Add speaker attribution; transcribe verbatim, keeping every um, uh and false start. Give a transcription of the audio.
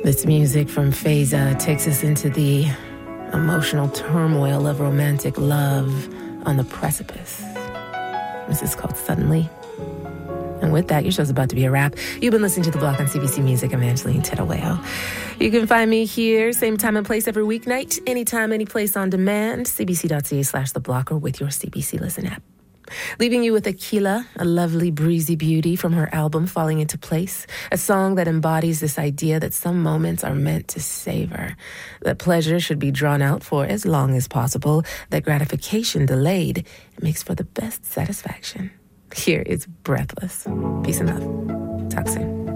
Speaker 1: This music from Feza takes us into the emotional turmoil of romantic love on the precipice. This is called Suddenly. And with that, your show's about to be a wrap. You've been listening to The Block on C B C Music. I'm Angeline Tedaweo. You can find me here, same time and place every weeknight, anytime, any place on demand, cbc.ca slash The Block, or with your C B C Listen app. Leaving you with Aquila, a lovely breezy beauty from her album Falling Into Place, a song that embodies this idea that some moments are meant to savor, that pleasure should be drawn out for as long as possible, that gratification delayed makes for the best satisfaction. Here is Breathless. Peace and love. Talk soon.